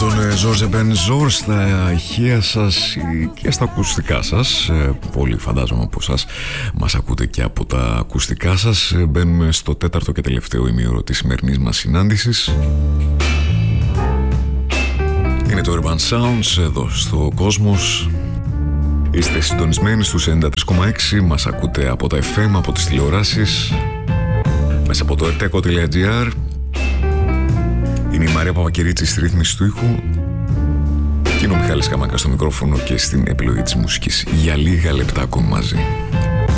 τον Ζόρζε Μπενζόρ στα ηχεία σας και στα ακουστικά σας. Πολύ φαντάζομαι από εσάς μας ακούτε και από τα ακουστικά σας. Μπαίνουμε στο τέταρτο και τελευταίο ημίωρο της σημερινής μας συνάντησης. Είναι το Urban Sounds εδώ στο Κόσμος. Είστε συντονισμένοι στους 93,6. Μας ακούτε από τα FM, από τις τηλεοράσεις, μέσα από το erteco.gr. Είναι η Μαρία Παπακυρίτσι στη ρύθμιση του ήχου και είναι ο Μιχάλης Καμάκας στο μικρόφωνο και στην επιλογή της μουσικής. Για λίγα λεπτά ακόμη μαζί.